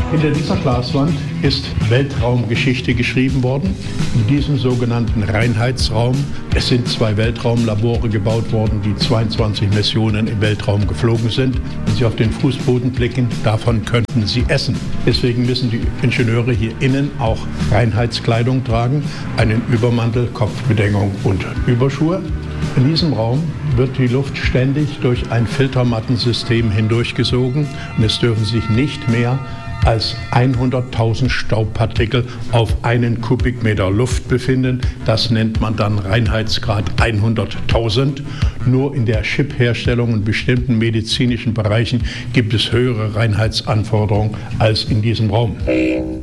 Hinter dieser Glaswand ist Weltraumgeschichte geschrieben worden. In diesem sogenannten Reinheitsraum, es sind 2 Weltraumlabore gebaut worden, die 22 Missionen im Weltraum geflogen sind. Wenn Sie auf den Fußboden blicken, davon könnten Sie essen. Deswegen müssen die Ingenieure hier innen auch Reinheitskleidung tragen, einen Übermantel, Kopfbedeckung und Überschuhe. In diesem Raum wird die Luft ständig durch ein Filtermattensystem hindurchgesogen und es dürfen sich nicht mehr als 100.000 Staubpartikel auf einen Kubikmeter Luft befinden. Das nennt man dann Reinheitsgrad 100.000. Nur in der Chipherstellung und bestimmten medizinischen Bereichen gibt es höhere Reinheitsanforderungen als in diesem Raum.